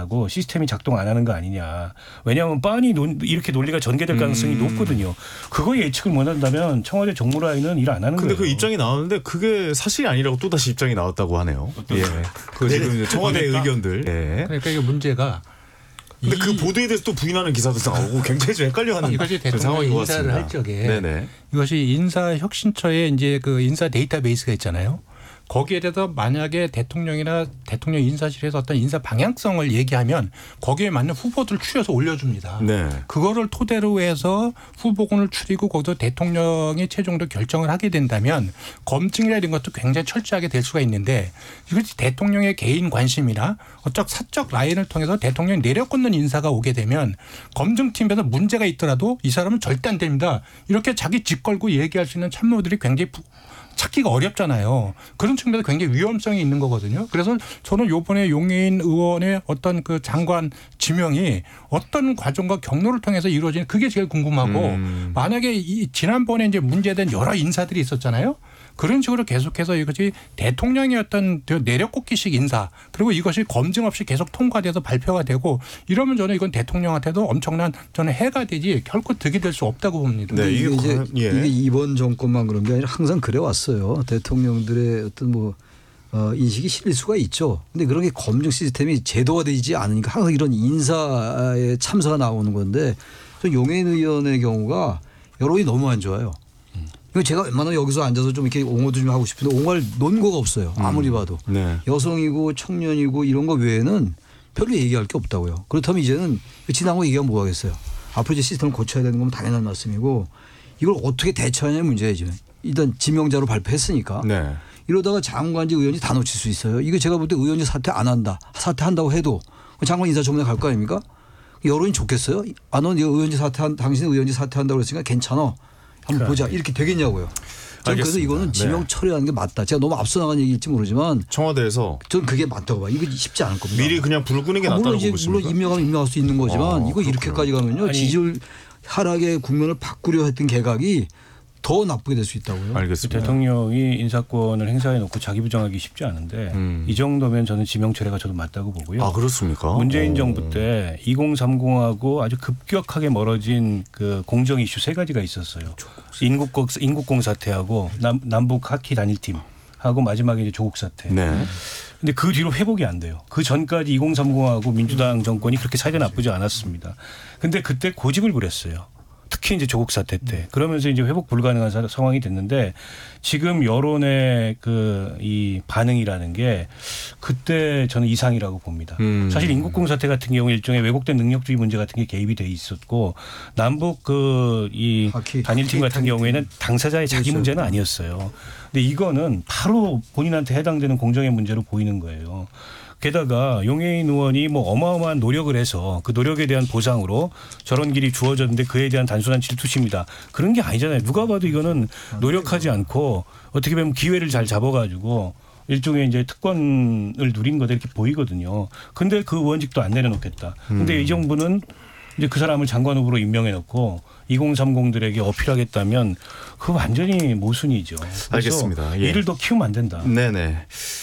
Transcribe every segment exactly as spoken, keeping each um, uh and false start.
하고 시스템이 작동 안 하는 거 아니냐. 왜냐하면 빤히 논, 이렇게 논리가 전개될 가능성이 음. 높거든요. 그거 예측을 못한다면 청와대 정무라인은 일 안 하는 근데 거예요. 그 입장이 나왔는데 그게 사실이 아니라고 또 다시 입장이 나왔다고 하네요. 예. 그 지금 이제 청와대 의견들. 예. 그러니까 이게 문제가. 근데 그 보도에 대해서 또 부인하는 기사도 나오고 굉장히 좀 헷갈려하는 이것이 대통령 인사를 할 적에 네네. 이것이 인사혁신처에 이제 그 인사 데이터베이스가 있잖아요. 거기에 대해서 만약에 대통령이나 대통령 인사실에서 어떤 인사 방향성을 얘기하면 거기에 맞는 후보들을 추려서 올려줍니다. 네. 그거를 토대로 해서 후보군을 추리고 거기서 대통령이 최종적으로 결정을 하게 된다면 검증이나 이런 것도 굉장히 철저하게 될 수가 있는데 이것이 대통령의 개인 관심이나 어쩌 사적 라인을 통해서 대통령이 내려꽂는 인사가 오게 되면 검증팀에서 문제가 있더라도 이 사람은 절대 안 됩니다. 이렇게 자기 집 걸고 얘기할 수 있는 참모들이 굉장히 부, 찾기가 어렵잖아요. 그런 측면에서 굉장히 위험성이 있는 거거든요. 그래서 저는 이번에 용해인 의원의 어떤 그 장관 지명이 어떤 과정과 경로를 통해서 이루어지는 그게 제일 궁금하고 음. 만약에 이 지난번에 이제 문제된 여러 인사들이 있었잖아요. 그런 식으로 계속해서 이것이 대통령의 어떤 내려꽂기식 인사 그리고 이것이 검증 없이 계속 통과돼서 발표가 되고 이러면 저는 이건 대통령한테도 엄청난 저는 해가 되지 결코 득이 될 수 없다고 봅니다. 네, 이게 이제 예. 이게 이번 정권만 그런 게 아니라 항상 그래 왔어요. 대통령들의 어떤 뭐 어, 인식이 실릴 수가 있죠. 근데 그런 게 검증 시스템이 제도화되지 않으니까 항상 이런 인사에 참사가 나오는 건데 저 용해인 의원의 경우가 여론이 너무 안 좋아요. 이거 제가 웬만하면 여기서 앉아서 좀 이렇게 옹호도 좀 하고 싶은데 옹호할 논거가 없어요. 아무리 봐도. 음. 네. 여성이고 청년이고 이런 거 외에는 별로 얘기할 게 없다고요. 그렇다면 이제는 지난 거 얘기하면 뭐 하겠어요. 앞으로 이제 시스템을 고쳐야 되는 건 당연한 말씀이고 이걸 어떻게 대처하냐는 문제죠. 일단 지명자로 발표했으니까. 네. 이러다가 장관직 의원이 다 놓칠 수 있어요. 이거 제가 볼 때 의원직 사퇴 안 한다. 사퇴한다고 해도 장관 인사청문회 갈 거 아닙니까? 여론이 좋겠어요? 안 오는 의원직 사퇴한 당신은 의원직 사퇴한다고 그랬으니까 괜찮아. 한번 보자. 이렇게 되겠냐고요. 저는 그래서 이거는 지명 처리하는 게 맞다. 제가 너무 앞서 나간 얘기일지 모르지만 청와대에서 저는 그게 맞다고 봐요. 이거 쉽지 않을 겁니다. 미리 그냥 불을 끄는 게 아, 낫다고 물론 보고 이제 물론 임명하면 임명할 수 있는 거지만 어, 이거 그렇구나. 이렇게까지 가면요. 아니, 지지율 하락의 국면을 바꾸려 했던 개각이 더 나쁘게 될 수 있다고요. 알겠습니다. 대통령이 인사권을 행사해 놓고 자기 부정하기 쉽지 않은데 음. 이 정도면 저는 지명 처리가 저도 맞다고 보고요. 아 그렇습니까? 문재인 오. 정부 때 이공삼공하고 아주 급격하게 멀어진 그 공정 이슈 세 가지가 있었어요. 인국공 인국공 사태하고 남, 남북 하키 단일팀 하고 마지막에 이제 조국 사태. 네. 근데 그 뒤로 회복이 안 돼요. 그 전까지 이공삼공하고 민주당 정권이 그렇게 사이가 나쁘지 않았습니다. 근데 그때 고집을 부렸어요. 특히 이제 조국 사태 때 그러면서 이제 회복 불가능한 사, 상황이 됐는데 지금 여론의 그 이 반응이라는 게 그때 저는 이상이라고 봅니다. 음. 사실 인국공 사태 같은 경우 일종의 왜곡된 능력주의 문제 같은 게 개입이 돼 있었고 남북 그 이 단일팀 같은 경우에는 당사자의 자기 문제는 아니었어요. 근데 이거는 바로 본인한테 해당되는 공정의 문제로 보이는 거예요. 게다가 용해인 의원이 뭐 어마어마한 노력을 해서 그 노력에 대한 보상으로 저런 길이 주어졌는데 그에 대한 단순한 질투심이다. 그런 게 아니잖아요. 누가 봐도 이거는 노력하지 않고 어떻게 보면 기회를 잘 잡아가지고 일종의 이제 특권을 누린 거다 이렇게 보이거든요. 근데 그 의원직도 안 내려놓겠다. 근데 음. 이 정부는 이제 그 사람을 장관 후보로 임명해 놓고 이공삼공들에게 어필하겠다면 그거 완전히 모순이죠. 알겠습니다. 예. 일을 더 키우면 안 된다. 네네.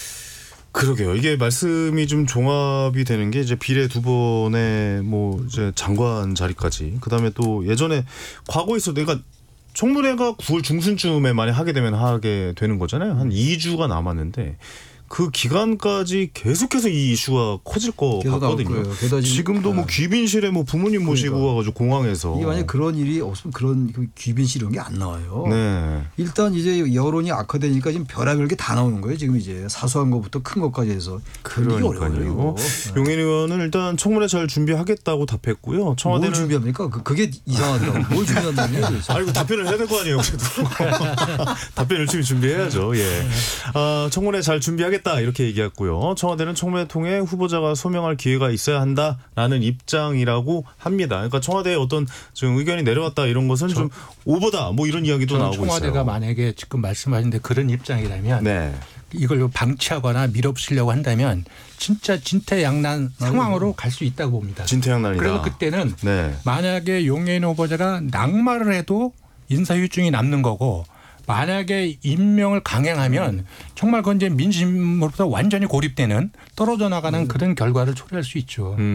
그러게요. 이게 말씀이 좀 종합이 되는 게 이제 비례 두 번의 뭐 이제 장관 자리까지 그다음에 또 예전에 과거에 있어도 그러니까 청문회가 구월 중순쯤에 만약 하게 되면 하게 되는 거잖아요. 한 이 주가 남았는데 그 기간까지 계속해서 이 이슈가 커질 것 같거든요. 지금도 뭐 귀빈실에 뭐 부모님 모시고 그러니까. 와가지고 공항에서 이게 만약 그런 일이 없으면 그런 귀빈실 이런 게 안 나와요. 네. 일단 이제 여론이 악화되니까 지금 별의별 게 다 나오는 거예요. 지금 이제 사소한 것부터 큰 것까지 해서. 그러니까요. 용해인 의원은 일단 청문회 잘 준비하겠다고 답했고요. 청와대는 뭘 준비합니까? 그, 그게 이상하더라고요. 뭘 준비한다는 거예요? 아이고 답변을 해야 될 거 아니에요. 답변 열심히 준비해야죠. 예. 아, 청문회 잘 준비하겠. 다 이렇게 얘기했고요. 청와대는 청문회 통해 후보자가 소명할 기회가 있어야 한다라는 입장이라고 합니다. 그러니까 청와대에 어떤 좀 의견이 내려왔다 이런 것은 좀 오보다 뭐 이런 이야기도 나오고 청와대가 있어요. 청와대가 만약에 지금 말씀하신데 그런 입장이라면 네. 이걸 방치하거나 밀어붙이려고 한다면 진짜 진퇴양난 상황으로 갈 수 있다고 봅니다. 진퇴양난이다. 그래서 그때는 네. 만약에 용해인 후보자가 낙마를 해도 인사휴증이 남는 거고 만약에 임명을 강행하면 정말 그건 이제 민심으로부터 완전히 고립되는 떨어져 나가는 그런 결과를 초래할 수 있죠. 음.